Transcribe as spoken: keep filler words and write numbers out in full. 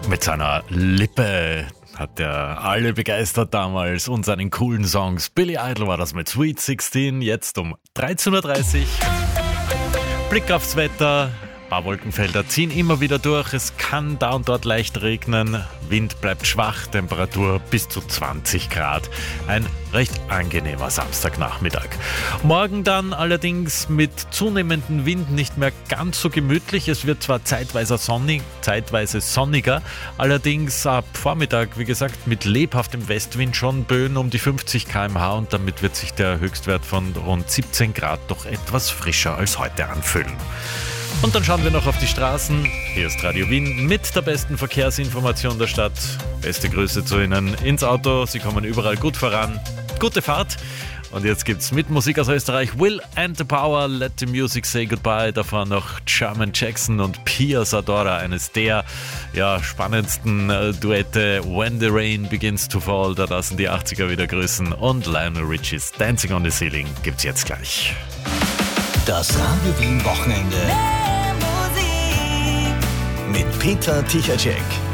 Mit seiner Lippe hat er alle begeistert damals und seinen coolen Songs. Billy Idol war das mit Sweet sechzehn, jetzt um dreizehn Uhr dreißig. Blick aufs Wetter. Ein paar Wolkenfelder ziehen immer wieder durch. Es kann da und dort leicht regnen. Wind bleibt schwach, Temperatur bis zu zwanzig Grad. Ein recht angenehmer Samstagnachmittag. Morgen dann allerdings mit zunehmendem Wind nicht mehr ganz so gemütlich. Es wird zwar zeitweise sonnig, zeitweise sonniger, allerdings ab Vormittag, wie gesagt, mit lebhaftem Westwind schon Böen um die fünfzig Kilometer pro Stunde und damit wird sich der Höchstwert von rund siebzehn Grad doch etwas frischer als heute anfühlen. Und dann schauen wir noch auf die Straßen. Hier ist Radio Wien mit der besten Verkehrsinformation der Stadt. Beste Grüße zu Ihnen ins Auto. Sie kommen überall gut voran. Gute Fahrt. Und jetzt gibt's mit Musik aus Österreich Will and the Power, Let the Music Say Goodbye. Davor noch German Jackson und Pia Zadora, eines der ja, spannendsten äh, Duette. When the Rain Begins to Fall, da lassen die achtziger wieder grüßen. Und Lionel Richie's Dancing on the Ceiling gibt's jetzt gleich. Das Radio Wien Wochenende mit Peter Tichacek.